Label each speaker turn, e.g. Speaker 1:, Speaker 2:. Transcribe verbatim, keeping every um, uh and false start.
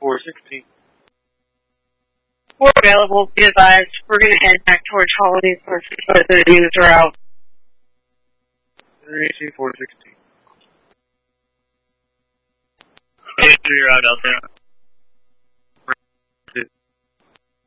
Speaker 1: four sixteen.
Speaker 2: We're available, be advised. We're going to head back towards Holiday Source so the units are out.
Speaker 1: A C four sixteen.
Speaker 3: Hey, you're out out there.